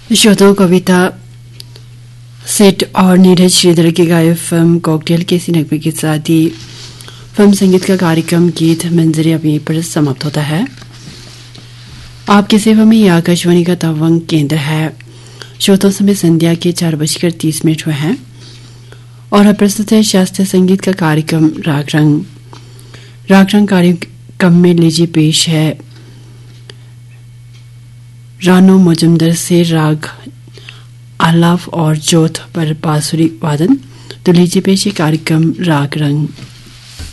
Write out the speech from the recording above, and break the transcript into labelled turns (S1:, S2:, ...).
S1: श्रोताओं कविता सेठ और नीरज श्रीधर की गायक फिल्म कॉकटेल के इसी नगमे के साथ ही फिल्म संगीत का कार्यक्रम गीत मंजरी अभी पर समाप्त होता है। आपकी सेवा में यह आकाशवाणी का तवांग केंद्र है। श्रोताओं समय संध्या के 4:30 हुए हैं और प्रस्तुत है शास्त्रीय संगीत का कार्यक्रम राग रंग। राग रंग कार्यक्रम में लीजिए पेश है रानो मजुमदार से राग आलाप और जोत पर बांसुरी वादन। तो लीजिए पेश कार्यक्रम राग रंग।